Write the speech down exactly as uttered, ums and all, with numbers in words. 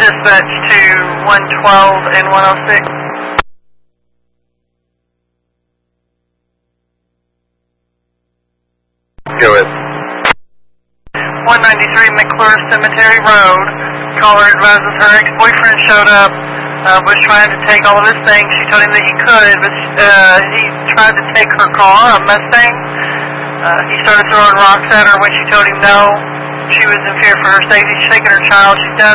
dispatch to one twelve and one oh six. Go ahead. one ninety-three McClure Cemetery Road. Caller advises her ex-boyfriend showed up, uh, was trying to take all of his things. She told him that he could, but uh, he tried to take her car, a Mustang. Uh, he started throwing rocks at her when she told him no. She was in fear for her safety. She's taking her child. She's done